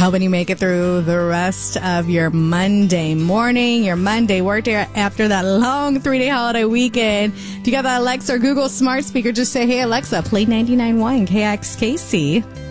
helping you make it through the rest of your Monday morning, your Monday workday after that long 3-day holiday weekend. If you got that Alexa or Google smart speaker, just say, hey, Alexa, play 99.1 KXKC.